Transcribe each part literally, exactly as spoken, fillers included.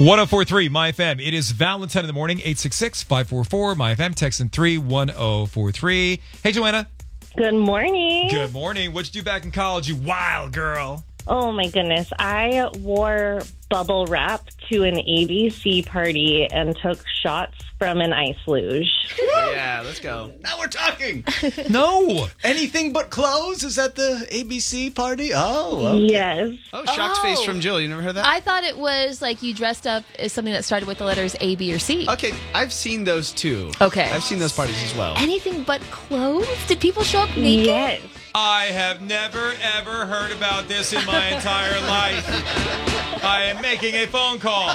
one oh four point three My F M. It is Valentine in the morning, eight six six, five four four, My F M. Text in three one oh four three. Hey, Joanna. Good morning. Good morning. What'd you do back in college, you wild girl? Oh, my goodness. I wore bubble wrap to an A B C party and took shots from an ice luge. Oh, yeah, let's go. Now we're talking. No. Anything but clothes? Is that the A B C party? Oh, okay. Yes. Oh, shocked Oh. face from Jill. You never heard that? I thought it was like you dressed up as something that started with the letters A, B, or C. Okay, I've seen those too. Okay. I've seen those parties as well. Anything but clothes? Did people show up naked? Yes. I have never, ever heard about this in my entire life. I am making a phone call.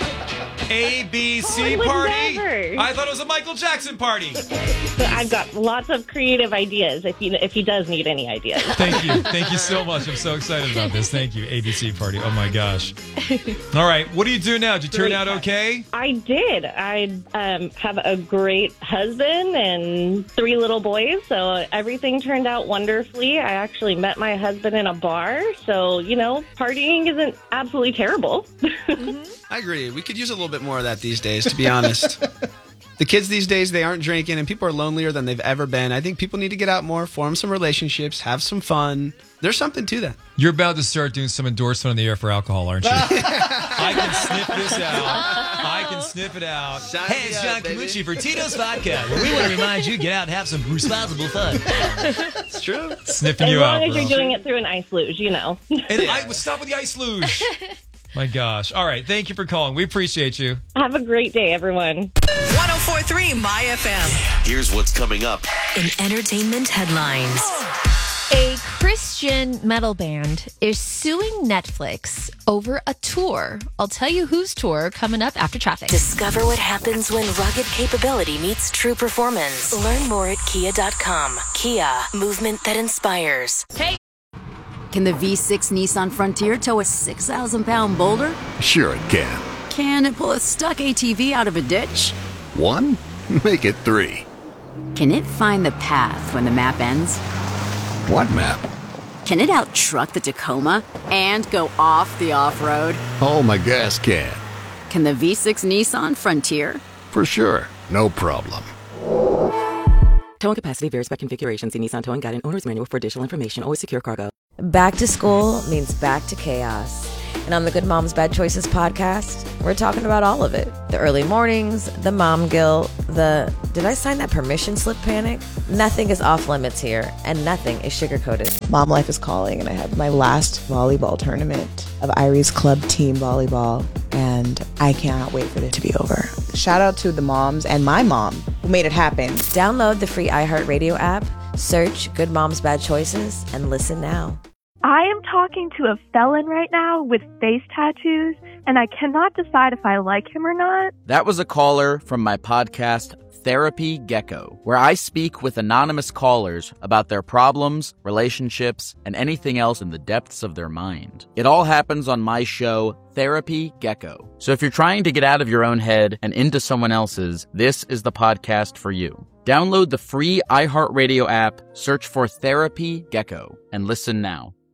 A B C I would party? never. I thought it was a Michael Jackson party. But I've got lots of creative ideas if you if he does need any ideas. Thank you. Thank you so much. I'm so excited about this. Thank you, A B C party. Oh, my gosh. All right. What do you do now? Did you turn Great out time. okay? I did. I um, have a great husband and three little boys, so everything turned out wonderfully. I actually met my husband in a bar, so, you know, partying isn't absolutely terrible. I agree. We could use a little bit more of that these days, to be honest. The kids these days, they aren't drinking, and people are lonelier than they've ever been. I think people need to get out more, form some relationships, have some fun. There's something to that. You're about to start doing some endorsement on the air for alcohol, aren't you? I can sniff this out. I can sniff it out. Sign Hey, me it's up, John baby. Camucci for Tito's Vodka, where we want to remind you, get out and have some responsible fun. It's true. Sniffing As you long out, as bro. you're doing it through an ice luge, you know. And I stop with the ice luge. My gosh. All right. Thank you for calling. We appreciate you. Have a great day, everyone. one oh four point three My F M. Here's what's coming up. In entertainment headlines. A Christian metal band is suing Netflix over a tour. I'll tell you whose tour coming up after traffic. Discover what happens when rugged capability meets true performance. Learn more at kia dot com. Kia, movement that inspires. Hey. Can the V six Nissan Frontier tow a six thousand pound boulder? Sure it can. Can it pull a stuck A T V out of a ditch? One? Make it three. Can it find the path when the map ends? What map? Can it out-truck the Tacoma and go off the off-road? Oh, my gas can. Can the V six Nissan Frontier? For sure. No problem. Towing capacity varies by configuration. See Nissan Towing Guide and Owner's Manual for additional information. Always secure cargo. Back to school means back to chaos. And on the Good Moms Bad Choices podcast, we're talking about all of it. The early mornings, the mom guilt, the did I sign that permission slip panic? Nothing is off limits here, and nothing is sugar-coated. Mom life is calling, and I have my last volleyball tournament of Irie's club team volleyball, and I cannot wait for it to be over. Shout out to the moms and my mom who made it happen. Download the free iHeartRadio app, search Good Moms Bad Choices, and listen now. I am talking to a felon right now with face tattoos, and I cannot decide if I like him or not. That was a caller from my podcast, Therapy Gecko, where I speak with anonymous callers about their problems, relationships, and anything else in the depths of their mind. It all happens on my show, Therapy Gecko. So if you're trying to get out of your own head and into someone else's, this is the podcast for you. Download the free iHeartRadio app, search for Therapy Gecko, and listen now.